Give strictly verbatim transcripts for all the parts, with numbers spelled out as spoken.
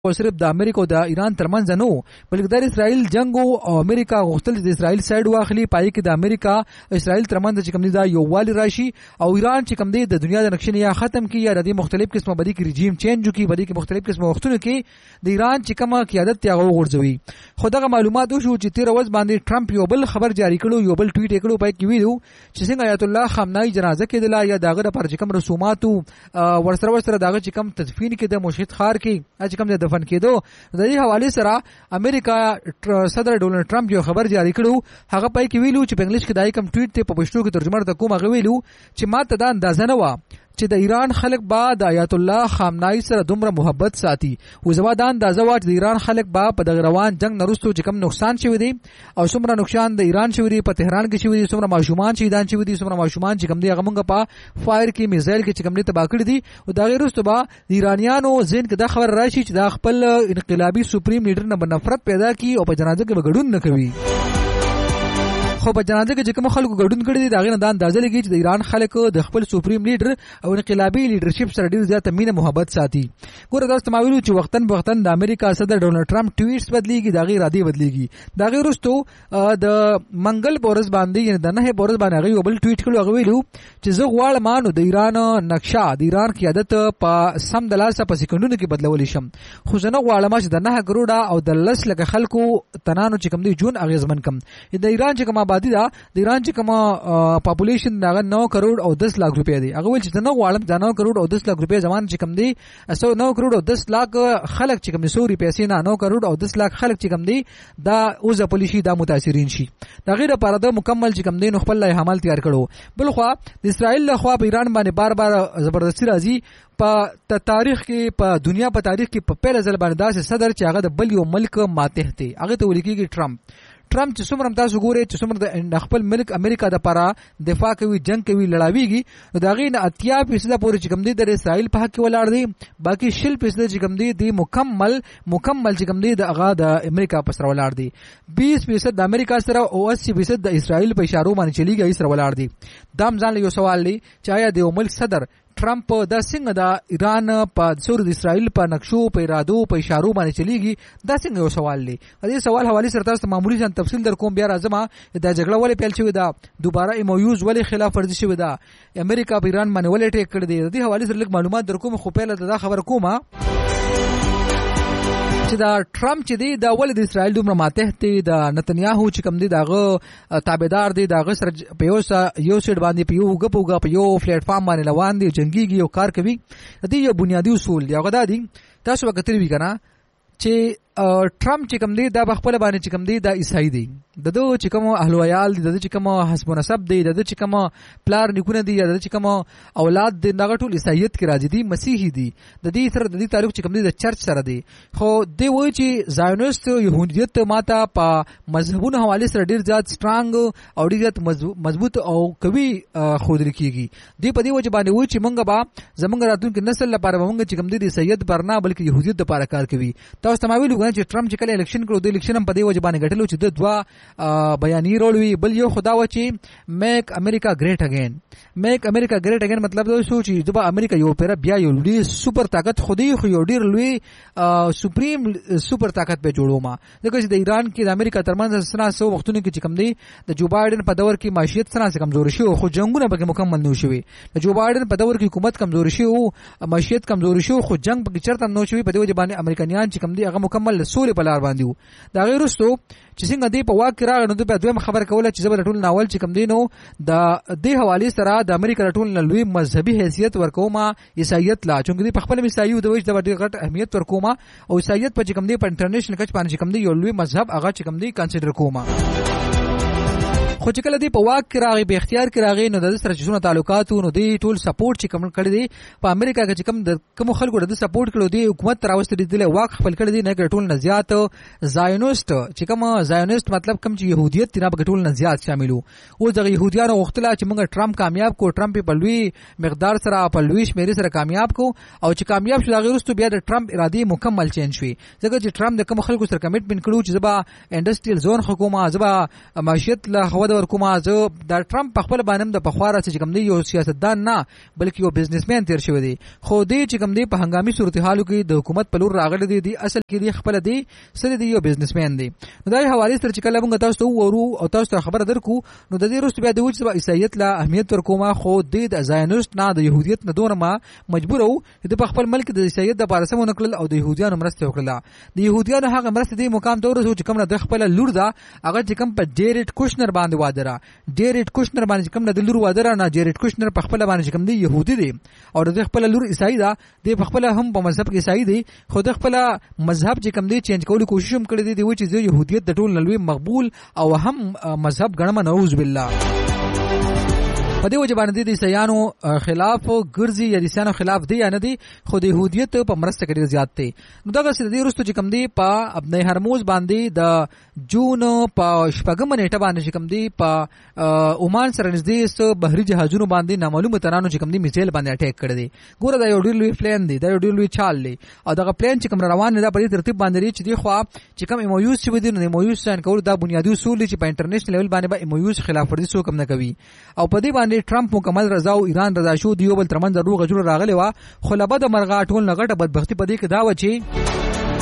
او صرف د امریکا او د ایران ترمنځ نه بلکې د اسرائیل جنگ او امریکا غوښتل د اسرائیل سایډ واخلي پای کې د امریکا اسرائیل ترمنځ چې کوم دی دا یو والی راشي او ایران چې کوم دی د دنیا د نقشې یا ختم کی یا د مختلف قسمه بدی کې رژیم چینج کی بدی کې مختلف قسمه وختونه کې د ایران چې کومه قیادت یې غوړځوي خو دغه معلومات شو چې تیر ورځ باندې ټرمپ یو بل خبر جاری کړو یو بل ټویټ کړو پای کې ویلو چې څنګه آیت الله خامنه‌ای جنازه کې دلا یا داغه لپاره چې کوم رسومات ورسره ورسره داغه چې کوم تدفین کې د مشهد خار کې چې کوم د دفن کېدو د دې حواله سره امریکا صدر ډونلډ ټرمپ یو خبر جاری کړو هغه پای کې ویلو چې په انګلیش کې دای کوم ټویټ ته په پښتو کې ترجمه د کوم غوي ویلو چې ما ته دا اندازه نه و چې د ایران خلک با د آیت الله خامنه‌ای سره دومره محبت ساتي او زما دا اندازه و چې د ایران خلک با په دغه روان جنگ نرستو چې کوم نقصان شوی دی او څومره نقصان د ایران شوی دی په تهران کې شوی دی څومره ماشومان شهیدان شوی دي څومره ماشومان چې کوم دی هغه مونږ په فایر کې میزایل کې چې کوم دی تباہ کړی دي او دا غیر رستو با د ایرانیانو ذهن کې دا خبر راشي چې دا خپل انقلابی سپریم لیډر نه نفرت پیدا کی او په جنازه کې وګړون نه کوي خو په جنازه کې چې کوم خلکو ګډون کړي دي دا غیر نه د اندازې لګي چې د ایران خلکو د خپل سپریم لیډر او انقلابی لیډرشپ سره ډیر زیات مینه محبت ساتي ګوره تاسو ما ویلو چې وختن وختن د امریکا صدر ډونلډ ټرمپ ټویټس بدلیږي دا غیر عادي بدلیږي دا غیر رستو د منګل بورس باندې یعنی د نه بورس باندې غوي بل ټویټ کړو هغه ویلو چې زه غواړم مانو د ایران نقشه د ایران قیادت په سم د لاسه په سکندونو کې بدلول شم خو زه نه غواړم چې د نه کروڑه او د لس لکه خلکو تنانو چې کوم دی جون اغیزمن کم د ایران چې کوم آبادی دا د ایران چې کومه پاپولیشن دا نو کروڑ او دس لک روپیا دی هغه ول چې نو غواړم دا نو کروڑ او دس لک روپیا زمان چې کوم دی اسو نو کروڑ او دس لک خلک چې کوم سوري پیسې نه نو کروڑ او دس لک خلک چې کوم دی دا اوزه پولیسي دا متاثرین شي دا غیر لپاره د مکمل چې کوم دی نو خپل عمل تیار کړو بل خو د اسرائیل له خوا په ایران باندې بار بار زبردستی راځي په تاریخ کې په دنیا په تاریخ کې په پیل ځل باندې داسې صدر چې هغه د بل یو ملک ماته دی هغه ته ولیکيږي ټرمپ ټرمپ چې څومره تاسو ګورئ چې څومره د خپل ملک امریکا د لپاره دفاع کوي جنگ کوي لړاویږي نو دا غي نه اتیا فیصد پورې چې کوم دی د اسرائیل په حق کې ولاړ دی باقي شل فیصد چې کوم دی د مکمل مکمل چې کوم دی د هغه د امریکا په سره ولاړ دی بیس فیصد د امریکا سره او اسی فیصد د اسرائیل په اشارو باندې چلیږي سره ولاړ دی دام ځان له یو سوال دی چې آیا د ملک صدر ټرمپ د څنګه د ایران په سور د اسرائیل په نقشو په ارادو په اشارو باندې چلیږي دا څنګه یو سوال دی دې سوال حواله سره تاسو معمولی ځان تفصیل در کوم بیا راځم دا جګړه ولې پیل شوې ده دوباره ایمویوز ولې خلاف ورزي شوې ده امریکا په ایران باندې ولې ټیک کړ دی دې حواله سره لږ معلومات در کوم خو پیل دا خبر کومه چې دا ټرمپ چې دی دا ولې د اسرائیل دومره ماته دی د نتنیاهو چې کوم دی داغه تابعدار دی داغه سره په یو یو سیټ باندې په یو غپوګه په یو پلیټ فارم باندې روان دي جنگيږي او کار کوي د دې یو بنیادی اصول دی هغه دا دي تاسو وکړئ وی کنه چې ټرمپ چې کوم دی دا بخپل باندې چې کوم دی دا عیسائی دی د دوه چې کوم اهل ویال دي د چې کوم حسب نسب دی د چې کوم پلار نکونه دی د چې کوم اولاد دی دغه ټول عیسایت کې راځي دي مسیحي دي د دې سره د دې تعلق چې کوم دی د چرچ سره دی خو دی وایي چې زایونست يهودیت ماته په مذهبونو حواله سره ډیر زیات سترانګ او ډیر زیات مضبوط او قوي خودري کیږي دی په دې وجه باندې وایي چې مونږ به زمونږ راتلونکي نسل لپاره مونږ چې کوم دی د عیسایت برنا بلکې يهودیت لپاره کار کوي تاسو تمامي چې ټرمپ چې کله الیکشن کړو د الیکشن په دی وجه باندې غټلو چې د دوا بیانې رولوي بل یو خدا و چې میک امریکا ګریټ اگین میک امریکا ګریټ اگین مطلب دا شو چې دبا امریکا یو پیر بیا یو لوی سپر طاقت خودي خو یو ډیر لوی سپریم سپر طاقت په جوړو ما دغه چې د ایران کې د امریکا ترمنځ سنا سو وختونه کې چې کم دی د جو بایدن په دور کې معیشت سنا څخه کمزوري شو خو جنگونه به مکمل نه شوي د جو بایدن په دور کې حکومت کمزوري شو معیشت کمزوري شو خو جنگ به چرته نه شوي په دې وجه باندې امریکایان چې کم دی هغه مکمل سولې په لار باندې وو دا غیر رسو چې څنګه دی په واقع راغلی نو د دویم خبر کوله چې زبر ټول ناول چې کم دی نو د دې حواله سره د امریکا ټول لوی مذهبي حیثیت ورکوما عیسایت لا چونګ دی په خپل عیسایو د وجه د ډېر غټ اهمیت ورکوما او عیسایت په چې کم دی په انټرنیشنل کچ باندې چې کم دی یو لوی مذهب هغه چې کم دی کنسیډر کوما خو چې کله دی په واک کې راغی به اختیار کې راغی نو د سره چې تعلقات نو دی ټول سپورټ چې کوم کړی دی په امریکا کې چې کوم د کوم خلکو د سپورټ کړو دی حکومت راوستي دی له واک خپل کړی دی نه ټول نه زیات زایونست چې کوم زایونست مطلب کوم چې يهودیت تینا په ټول نه زیات شاملو او د يهودیانو وختلا چې موږ ټرمپ کامیاب کو ټرمپ په لوی مقدار سره په لوی شمیرې سره کامیاب کو او چې کامیاب شو دا غیرستو بیا د ټرمپ ارادي مکمل چینج شوی ځکه چې ټرمپ د کوم خلکو سره کمټمنټ کړو چې زبا انډستریل زون حکومت زبا معیشت له خو د ورکوما زه د ټرمپ په خپل باندې د پخواره چې کوم دی یو سیاستدان نه بلکې یو بزنسمن تیر شوی دی خو دې چې کوم دی په هنګامي صورتحالو کې د حکومت په لور راغلی دی دی اصل کې دی خپل دی سره دی یو بزنسمن دی نو دا حواله سره چې کله موږ تاسو ته ورو او تاسو ته خبره درکو نو د دې رسو بیا د وجه عیسایت لا اهمیت ورکوما خو د زاینوست نه د يهودیت نه دونه ما مجبور وو د خپل ملک د عیسایت د پارسمو نکړل او د يهودیانو مرسته وکړه د يهودیانو هغه مرسته دی مقام ته ورسو چې کوم نه د خپل لور دا هغه چې کوم په ډیریټ کوشنر باندې وادره ډیریټ کوشنر باندې کوم نه د لور وادره نه ډیریټ کوشنر په خپل باندې کوم دی يهودي دی او د خپل لور عیسائی دا د خپل هم په مذهب کې عیسائی دی خو د خپل مذهب چې کوم دی چینج کولو کوشش هم کړی دی دی چې د يهودیت د ټول نلوي مقبول او هم مذهب ګڼم نعوذ بالله په دې وجه باندې د عیسایانو خلاف ګرځي یا د عیسایانو خلاف دی یا نه دی خو د يهودیت په مرسته کې زیات دی نو دغه سره د رستو چې کوم دی په ابن هرموز باندې د جون په شپږم نیټه باندې کوم دی په عمان سره نږدې سو بحري جهازونو باندې نامعلومه ترانو چې کوم دی میزایل باندې اٹیک کړی دی ګوره دا یو ډیر لوی پلان دی دا یو ډیر لوی چال دی او دغه پلان چې کوم روان دی په ترتیب باندې چې دی خو چې کوم ایمویوز چې ودی نو ایمویوز ساين کول دا بنیادی اصول چې په انټرنیشنل لیول باندې به ایمویوز خلاف ورزي سو کوم نه کوي او په دې ټرمپ مکمل رضا او ایران رضا شو دیو بل ترمن ضرور غجر راغلی وا خو لبد مرغا ټول نغټه بدبختی پدې کې دا و چې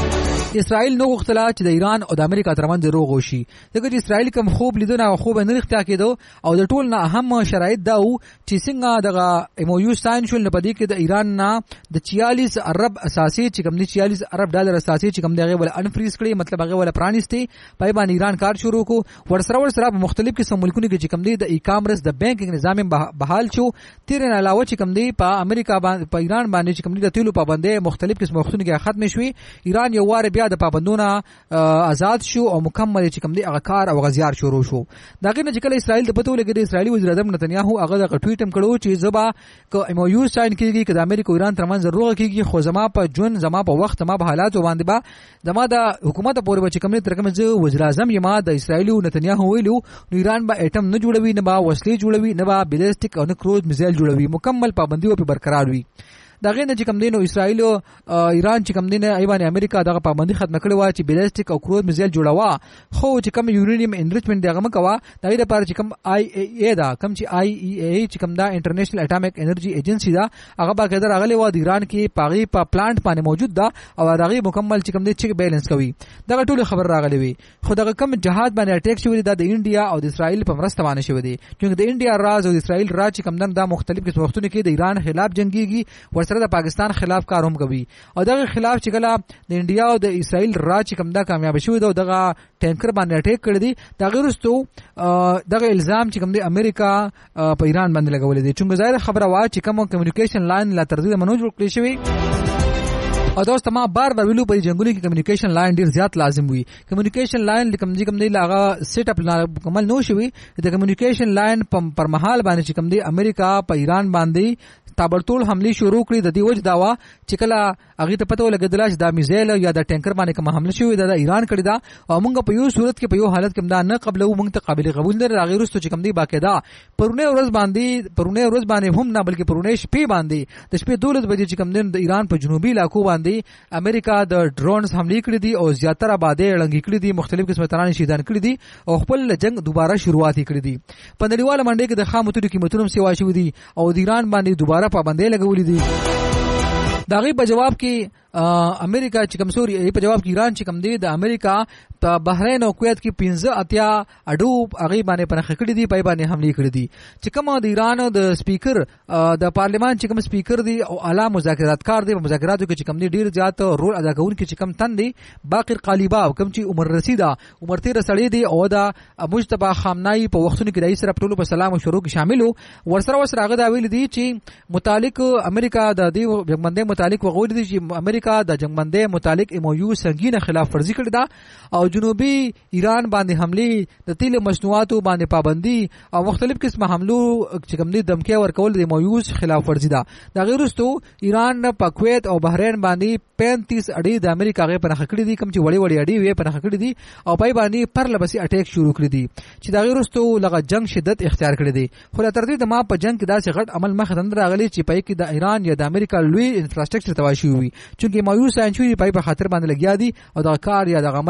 اسرائیل نو غختلا چې د ایران او د امریکا ترمن روغ وشي دغه چې اسرائیل کوم خوب لیدنه خوب نه اختیا کېدو او د ټول نه اهم شرایط دا و چې څنګه دغه ایمویو ساين شول نه پدې کې د ایران نه د چیالیس ارب اساسي چې کوم دي چیالیس ارب ډالر اساسي چې کوم دغه ول انفریز کړي مطلب هغه ول پرانیستي پای باندې ایران کار شروع کو ورسره ورسره په مختلف قسم ملکونو کې چې کوم دي د ای کامرس د بانکینګ نظام بحال شو تیر نه علاوه چې کوم دي په امریکا باندې په ایران باندې چې کوم دي د تیلو پابندۍ مختلف قسم وختونو کې ختم شوي ایران یو واره بیا د پابندونو آزاد شو او مکمل چې کوم دی هغه کار او غزيار شروع شو دا غنه چې کله اسرائیل د پته ولګي د اسرائیلي وزیر اعظم نتنیاهو هغه د ټویټ هم کړو چې زبا ک ایمویو ساين کیږي چې د امریکا او ایران ترمنځ ضرورت کیږي خو زما په جون زما په وخت زما په حالات باندې با زما د حکومت پورې بچ کوم ترکم چې وزیر اعظم یما د اسرائیلي نتنیاهو ویلو نو ایران با اټم نه جوړوي نه با وسلې جوړوي نه با بیلستیک او نه کروز میزایل جوړوي مکمل پابندي او په برقرار وي دا غینه چې کوم دینو اسرائیل او ایران چې کوم دینه ایوان امریکا دغه پابندي ختم کړي وا چې بیلستیک او کروز میزایل جوړوا خو چې کوم یورانیم انریچمنت دغه مکوا دا د لپاره چې کوم آی ای ای دا کوم چې آی ای ای چې کوم دا انټرنیشنل اټامیک انرژي ایجنسی دا هغه با کېدر غلي و د ایران کې پاغي په پلانټ باندې موجود دا او دغه مکمل چې کوم دي چیک بیلانس کوي دغه ټول خبر راغلی وي خو دغه کوم جهاد باندې اٹیک شوی دا د انډیا او د اسرائیل په مرسته باندې شوی دی چې د انډیا راز او د اسرائیل راز چې کوم دا مختلف قسم وختونه کې د ایران خلاف جنگيږي ورسره د پاکستان خلاف کاروم کوي او دغه خلاف چې کله د انډیا او د اسرائیل را چې کوم دا کامیاب شوی دا دغه ټینکر باندې اٹیک کړی دی دا غیرستو دغه الزام چې کوم دی امریکا په ایران باندې لګولې دي چې ظاهر خبره وا چې کوم کمیونیکیشن لاین لا تر دې منو جوړ کړی شوی او دوست ما بار بار ویلو په جنگونو کې کمیونیکیشن لاین ډیر زیات لازم وي کمیونیکیشن لاین کوم دی کوم دی لاغه سیټ اپ مکمل نو شوی د کمیونیکیشن لاین پر محل باندې چې کوم دی امریکا په ایران باندې تابړتول حمله شروع کړې د دې وجه داوا چې کله هغه ته پته ولګیدل چې دا میزایل یا د ټینکر باندې کوم حمله شوې ده د ایران کړی دا او موږ په یو صورت کې په یو حالت کې دا نه قبل او موږ ته قابل قبول نه راغی رسو چې کوم دی باقاعده پرونه ورځ باندې پرونه ورځ باندې هم نه بلکې پرونه شپې باندې د شپې دولس بجې چې کوم دین د ایران په جنوبي علاقو باندې امریکا د ډرونز حمله کړې دي او زیاتره آبادې لنګ کړې دي مختلف قسمه ترانه شهیدان کړې دي او خپل جنگ دوباره شروعات کړې دي په نړیواله منډه کې د خامو توري قیمتونو سیوا شوې دي او د ایران باندې دوباره پابندۍ لګولې دي دا غي په جواب کې امریکا چې کوم سوري په جواب کې ایران چې کوم دی د امریکا په بحرین او کویت کې پنځه اتیا اډو هغه باندې پنځه کړي دي پای باندې حمله کړې دي چې کوم د ایران د سپیکر د پارلیمان چې کوم سپیکر دی او اعلی مذاکرات کار دی په مذاکراتو کې چې کوم دی ډیر زیات رول ادا کوونکی چې کوم تن دی باقر قالیباف کوم چې عمر رسیدا عمر تیر سړی دی او دا مجتبی خامنای په وختونو کې رئیس رب ټولو په سلام او شروع کې شاملو ورسره ورسره هغه دا ویل دي چې متعلق امریکا د دې جنگبندۍ متعلق وغوړي دي چې امریکا د جنگبندۍ متعلق ایمویو سنگینه خلاف ورزي کړې ده او جنوبي ایران باندې حمله د تیل مصنوعاتو باندې پابندي او مختلف قسمه حملو چې کوم دي دمکې ورکول د ایمویو خلاف ورزي ده دا غیرستو ایران په کویت او بحرین باندې پینتیس اډې د امریکا غي په نخ کړې دي کوم چې وړي وړي اډې وي په نخ کړې دي او پای باندې پر لبسي اٹیک شروع کړی دي چې دا غیرستو لغه جنگ شدت اختیار کړی دي خو تر دې د ما په جنگ کې داسې غټ عمل مخ تندر راغلي چې پای کې د ایران یا د امریکا لوی انفراستراکچر تواشي وي چې ایمویو ساين شوی پای په خاطر باندې لګیا دي او دا کار یا د عمل هغه مخ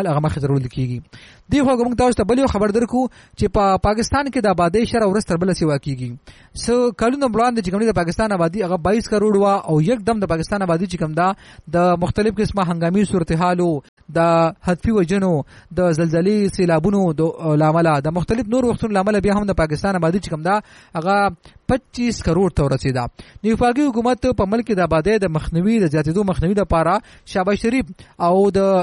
سره ولې کیږي. دی خو موږ تاسو ته بل یو خبر درکو چې په پاکستان کې د آبادی شر او ورستر بل سیوا کیږي. سو کلونه وړاندې چې کوم د پاکستان آبادی هغه باییس کروڑ وا او یکدم د پاکستان آبادی چې کوم دا د مختلف قسمه هنګامي صورتحالو د حذفي وجنو د زلزلې سیلابونو د لامل د مختلف نور وختونو لامل بیا هم د پاکستان آبادی چې کوم دا هغه پچیس کروڑ ته ورسیدا. د وفاقي حکومت په ملک د آبادی د مخنیوي د زیاتېدو مخنیوي لپاره شهباز شریف او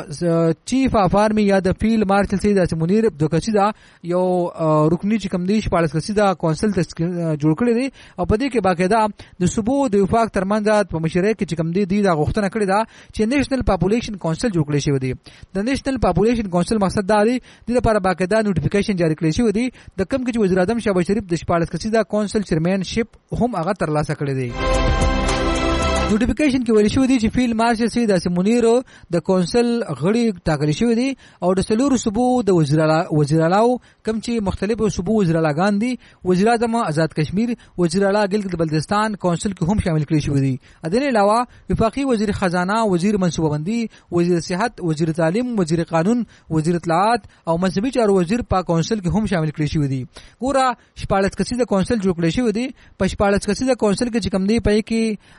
د چیف اف آرمی یا د فیلډ مارشل سید منیر د کسیدا یو رکنی چې کوم دی شپاړس کسیدا کونسل ته جوړ کړی دی او په دې کې باقاعده د صوبو د وفاق ترمنځ په مشرۍ کې چې کوم دی د غوښتنه کړې ده چې نېشنل پاپولیشن کونسل جوړ کړی شوی دی. د نېشنل پاپولیشن کونسل مقصد دا دی د لپاره باقاعده نوټیفیکیشن جاری کړی شوی دی د کم کې چې وزیر اعظم شهباز شریف د شپاړس کسیدا کونسل چیرمن شپ هم هغه ترلاسه کړی دی. نوټیفیکیشن کې ویل شوی دی چې فیلډ مارشل سید اسم منیر د کونسل غړي ټاکل شوی دی او د سلور صوبو د وزیر اعلی وزیر اعلی کم چې مختلفو صوبو وزیر اعلیګان دي وزیر اعظم آزاد کشمیر وزیر اعلی گلگت بلتستان کونسل کې هم شامل کړي شوی دي. ادنه علاوه وفاقي وزیر خزانه وزیر منصوبه بندي وزیر صحت وزیر تعلیم وزیر قانون وزیر اطلاعات او مذهبي چارو وزیر په کونسل کې هم شامل کړي شوی دي. ګوره شپاړس کسیزه کونسل جوړ کړی شوی دی. په شپاړس کسیزه کونسل کې چې کوم دی پای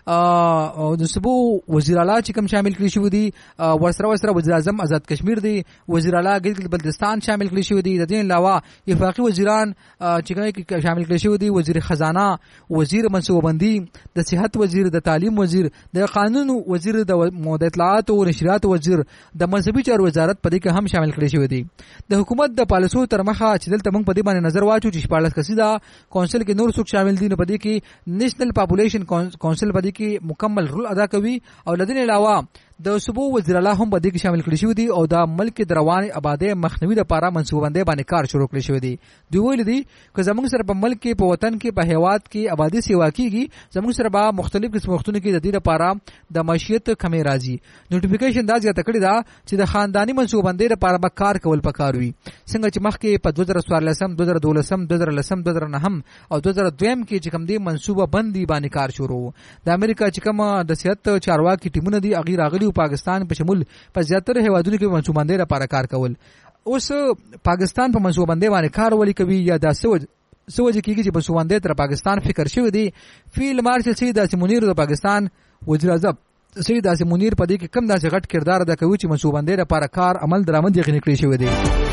کې او د صوبو وزیر اعلی چې کوم شامل کړي شوی دي ورسره ورسره وزیر اعظم آزاد کشمیر دی وزیر اعلی گلگت بلتستان شامل کړي شوی دي. د دې علاوه وفاقي وزیران چې کوم شامل کړي شوی دي وزیر خزانه وزیر منصوبه بندي د صحت وزیر د تعلیم وزیر د قانون وزیر د اطلاعات او نشریات وزیر د مذهبي چارو وزارت په دې کې هم شامل کړي شوی دي. د حکومت د پالیسو تر مخه چې دلته موږ په دې باندې نظر واچو چې شپاړس کسیدا کونسل کې نور څوک شامل دي نو په دې کې نېشنل پاپولیشن کونسل په دې کې مکمل رول ادا کوي او لدین علاوه د صوبو وزیر اعلی هم په دې کې شامل کړي شوی دي او د ملک د روان آبادی مخنیوي لپاره منصوبه بندي باندې کار شروع کړی شوی دی. دوی ویل دي چې زموږ سره په ملک کې په وطن کې په هیواد کې آبادی سیوا کیږي زموږ سره به مختلف قسم وختونو کې د دې لپاره د معیشت کمی راځي. نوټیفیکیشن دا ځکه کړی دا چې د خاندانی منصوبه بندي لپاره به کار کول پکار وي څنګه چې مخکې په دوه زره څوارلسم دوه زره دولسم دوه زره لسم دوه زره نهم او دوه زره دویم کې چې کوم دی منصوبه بندي باندې کار شروع. د امریکا چې کوم د صحت چارواکي ټیمونه دي اغیر راغلي پاکستان په شمول په زیاتره هیوادونو کې منصوبه بندي لپاره کار کول. اوس پاکستان په منصوبه بندي باندې کار ولي کوي یا دا سوج سوج کیږي چې په سوانده تر پاکستان فکر شوی دی. فیلډ مارشل سید اسم منیر د پاکستان وزیر اعظم سید اسم منیر په دې کې کم داسې غټ کردار ادا کوي چې منصوبه بندي لپاره کار عمل درآمد یقیني کړی شوی دی.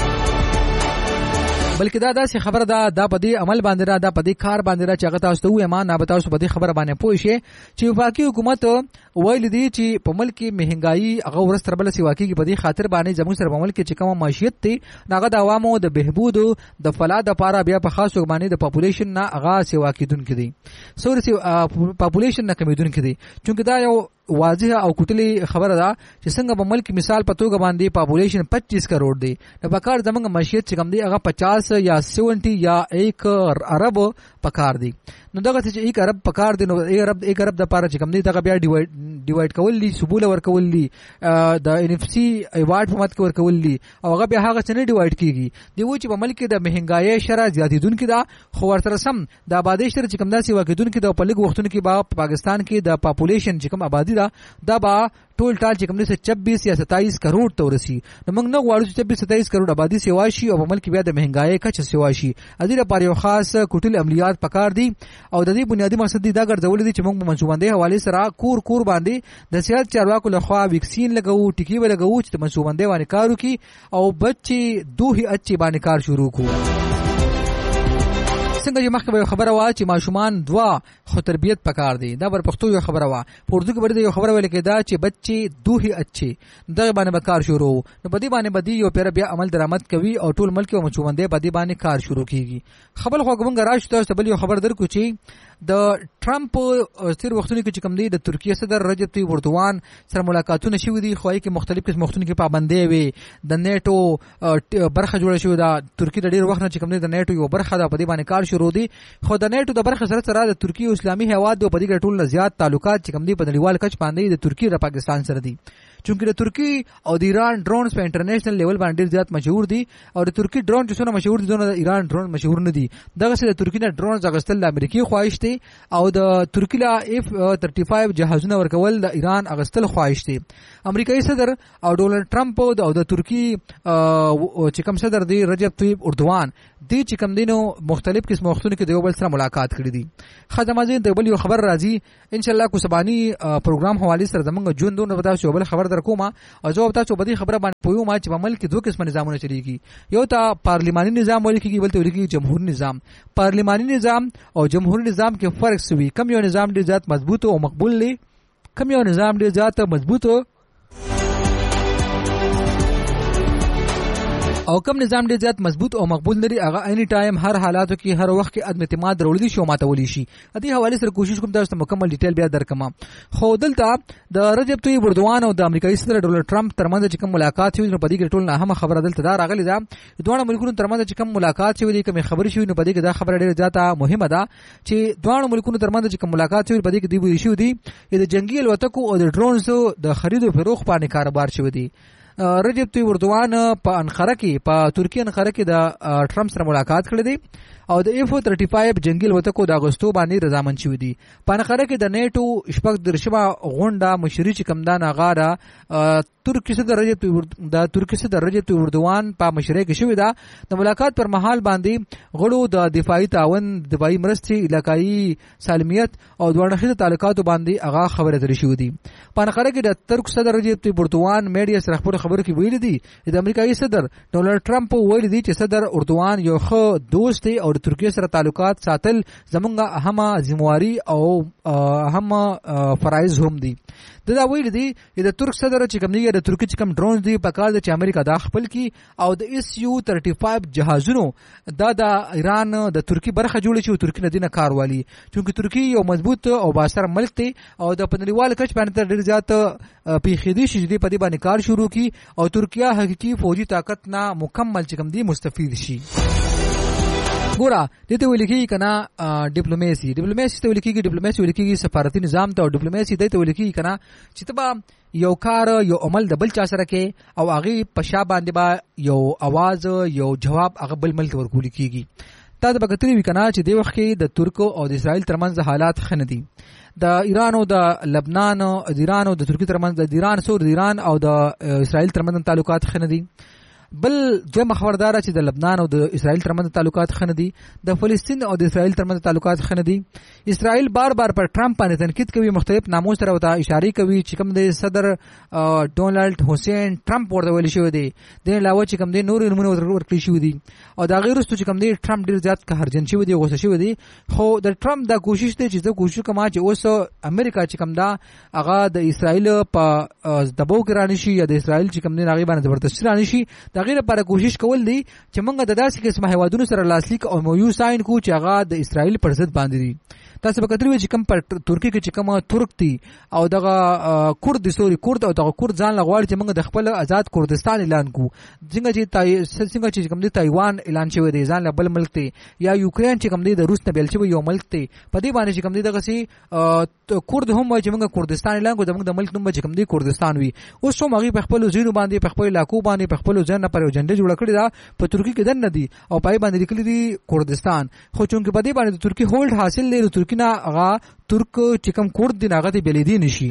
بلکې دا داسې خبره ده دا په دې عمل باندې را دا په دې کار باندې را چې هغه تاسو ته وایي ما نه به تاسو په دې خبره باندې پوه شئ چې وفاقي حکومت ویل دي چې په ملک کې مهنګایي هغه ورځ تر بله سیوا کېږي په دې خاطر باندې زموږ سره په ملک کې چې کومه معیشت دی هغه د عوامو د بهبود د فلاح دپاره بیا په خاص توګه باندې د پاپولیشن نه هغه سیوا کېدونکي دي سوري پاپولیشن نه کمیدونکي دي چونکې دا یو واضح او کوټلی خبره ده چې څنګه په ملک مثال په توګه باندې پاپولیشن پچیس کروڑ دی نو پکار زمونږ معیشت چې کوم دی هغه پچاس یا سیونټي یا ایک ارب پکار دی نو دغه چې ایک ارب پکار دی نو ایک ارب ایک ارب د پاره چې کوم دی دغه بیا ډیوایډ ډیوایډ کول دي سبوله ورکول دي د ان اف سی ایوارډ په مت کې ورکول دي او هغه بیا هغه څنګه ډیوایډ کیږي دی و چې په ملک د مهنګای شرع زیاتیدونکو دا خو ورته سم د آبادی شر چې کوم داسې واقعیدونکو د په لګ وختونو کې په پاکستان کې د پاپولیشن چې کوم آبادی دا دا با ټول ټال چې کوم نه چوبیس یا ستایس کروڑ ته ورسی نو موږ نه غواړو چې چوبیس ستایس کروڑ آبادی سیوا شي او په ملک بیا د مهنګای کچ سیوا شي ادي لپاره یو خاص کوټل عملیات پکار دي او د دې بنیادی مقصد دی دا ګرځول دي چې موږ منصوبندۍ حواله سره کور کور باندې د صحت چارواکو لخوا ویکسین لګو ټیکی ولګو چې منصوبندۍ باندې کارو کی او بچي دوه اچي باندې کار شروع کو څنګه چې مخکې خبره وا چې ماشومان دوا خو تربیت پکار دی دا بر پښتو یو خبره وا پردو کې بری یو خبره ویل کې دا چې بچي دوه اچي دغه باندې به کار شروع نو بدی باندې بدی یو پیر بیا عمل درآمد کوي او ټول ملک او مچوندې بدی باندې کار شروع کیږي خبر خو کوم راش ته بل یو خبر درکو چې د ټرمپ تیر وختونو کې چې کوم دی د ترکیه صدر رجب طیب اردوغان سره ملاقاتونه شوي دي خو یې کې مختلف قسم وختونو کې پابندۍ وي د نیټو برخه جوړه شوې ده ترکیه د ډیر وخت نه چې کوم دی د نیټو یو برخه ده په دې باندې کار شروع دي خو د نیټو د برخه سره سره د ترکیه اسلامي هیواد په دې کې ټول زیات تعلقات چې کوم دی په نړیوال کچ باندې د ترکیه او پاکستان سره دي چونکه د ترکی او د ایران ډرونز په انټرنیشنل لیول باندې ډیر زیات مشهور دي او د ترکی ډرون چې څونه مشهور دي څونه د ایران ډرون مشهور نه دي. دغه څه د ترکی نه ډرونز اغستل د امریکای خواهش دي او د ترکی لا اف ثلاثه پنځه جهازونه ورکول د ایران اغستل خواهش دي. امریکایي صدر او ډونلډ ټرمپ او د ترکی چې کوم صدر دی رجب طیب اردوان دی چې کوم دینو مختلف قسم وختونو کې د یو بل سره ملاقات کړی دي. خدمازین د بل یو خبر راځي ان شاء الله کو سبانی پروګرام حواله سره زمونږ جون دونه ودا چې بل خبر در کوم او جو ودا چې بدی خبره باندې پویو ما چې په ملک دوه قسم نظامونه چلیږي. یو ته پارلیماني نظام ولیکي بل ته ولیکي جمهوریت نظام. پارلیماني نظام او جمهوریت نظام کې فرق سوي. کم یو نظام ډیر زیات مضبوط او مقبول دی، کم یو نظام ډیر زیات مضبوط او کم نظام ډیر زیات مضبوط او مقبول لري. هغه اني ټایم هر حالاتو کې هر وخت کې عدم اعتماد وروړي شي او ماتولی شي. د دې حواله سره کوشش کوم تاسو ته مکمل ډیټیل بیا درکما. خو دلته د رجب طیب اردوان او د امریکایي صدر ډونلډ ټرمپ ترمنځ چې کوم ملاقات شوی نو په دې کې ټول نه هم خبره دلته دا راغلی ده. دوه ملکونو ترمنځ چې کوم ملاقات شوی دي کوم خبري شوی نو په دې کې دا خبره ډیره زیاته مهمه ده چې دوه ملکونو ترمنځ چې کوم ملاقات شوی په دې کې دی ویل شوی دي د جنگي الوتکو او د ډرونز د خرید او فروخت باندې کاروبار شوی دی. رجب طیب اردوان په انقره کې په ترکیه انقره کې د ټرمپ سره ملاقات کړی دی او د اف ثلاثه پنځه جنگي الوتکو د اغوستو باندې رضامند شوی دی. په انقره کې د نیټو شپږ درشمه غونډه مشري چې کمدان اغا ترکی صدر رجب طیب د ترکی صدر رجب طیب اردوان په مشرۍ کې شوی دا. د ملاقات پر مهال باندې غړو د دفاعي تعاون، دفاعي مرستې، علاقايي سالمیت او دوه تعلقاتو باندې اغا خبره درې شوې دي. په انقره کې د ترک صدر رجب طیب اردوان میډیا سره خبرو خبرو کې ویل دي د امریکایي صدر ډونلډ ټرمپ ویل دي چې صدر اردوان یو ښه دوست دی او د ترکیه سره تعلقات ساتل زمونږه اهمه ذمہواری او اهمه فرایض هم دي. دا ویل دي د ترک صدر چې کوم دی د ترکی چې کوم ډرونز دی په کال د چې امریکا دا خپل کی او د اس یو ثلاثه پنځه جهازونو دا د ایران د ترکی برخه جوړ شي او ترکی نه دینه کار والی چونکه ترکی یو مضبوط او باثر ملک دی او د پنځوال کچ باندې ډیر زیات پیخیدي شي د پدی باندې کار شروع کی او ترکیه حقيقي فوجي طاقت نه مکمل چې کوم دی مستفید شي. ګوره دته ویل کېږي کنه ډیپلوماسي ډیپلوماسي ته ویل کېږي ډیپلوماسي ویل کېږي سفارتي نظام ته او ډیپلوماسي ته ویل کېږي کنه چې تبا یو کار یو عمل د بل چا سره کې او هغه پشا باندې با یو आवाज یو جواب هغه بل ملک ورکول کېږي. تا د بکتري وکنه چې د وخت کې د ترکو او د اسرائیل ترمنځ حالات خنه دي. د ایران او د لبنان او د ایران او د ترکی ترمنځ د ایران سور د ایران او د اسرائیل ترمنځ تعلقات خنه دي. بل دوه خبردار چې د لبنان او د اسرائیل ترمنځ تعلقات خنه دي. د فلسطین او د اسرائیل ترمنځ تعلقات خنه دي. اسرائیل بار بار پر ټرمپ باندې تنقید کوي، مختلف نامو سره وته اشاره کوي چې کوم د صدر ډونلډ حسین ټرمپ ورته ویل شوی دی د علاوه چې کوم د نور نمونه ورکړي شوی دي او دا غیر رسو چې کوم د ټرمپ ډیر زیات قهرجن شوی دی غوسه شوی دی. خو د ټرمپ دا کوشش دی چې د کوشش کما چې اوس امریکا چې کوم دا هغه د اسرائیل په دباو کې رانی شي یا د اسرائیل چې کوم د هغه باندې زبردست رانی شي د غیر لپاره کوشش کول دي چې موږ د داسې قسمه هیوادونو سره لاسلیک او مو یو ساين کو چې هغه د اسرائیل پر ضد باندې دي. تاسو به کتلی چې کوم پر ترکی کې چې کوم ترک دي او دغه کورد سوري کورد او دغه کورد ځان لغواړي چې موږ د خپل آزاد کردستان اعلان کو څنګه چې تای څنګه چې کوم دی تایوان اعلان شوی دی ځان له بل ملک ته یا یوکرين چې کوم دی د روس نه بیل شوی یو ملک ته په دې باندې چې کوم دی دغه سي کورد هم وایي چې موږ کردستان اعلان کو د ملک نوم چې کوم دی کردستان وي. اوس هم هغه په خپل زینو باندې په خپل علاقو باندې په خپل ځان پر جنډه جوړ کړی دا په ترکی کې دن ندي او پای باندې لیکلي دي کردستان. خو چونکه په دې باندې ترکی هولډ حاصل لري ترکی نه هغه ترک چې کوم کورد دی هغه ته بلیدي نشي.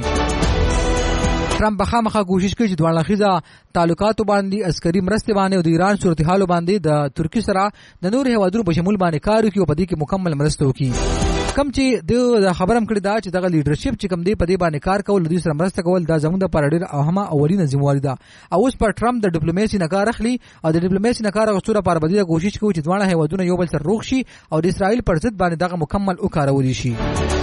ټرمپ بخامخه کوشش کوي چې دوه لخیزه تعلقات باندې عسکري مرسته باندې او د ایران صورتحال باندې د ترکی سره د نور هیوادونو په شمول باندې کار کوي او په دې کې مکمل مرسته وکړي. کم چې د خبرم کړی دا چې دغه لیډرشپ چې کم دی په دې باندې کار کول د سره مرسته کول دا زموږ د پر ډیر اهمه اولینه ذمہواری ده. او اوس پر ټرمپ د ډیپلوماسي نه کار اخلي او د ډیپلوماسي نه کار غوښتنه پر بدیله کوشش کوي چې دوه هیوادونه یو بل سره روغ شي او د اسرائیل پر ضد باندې دغه مکمل وکړول شي.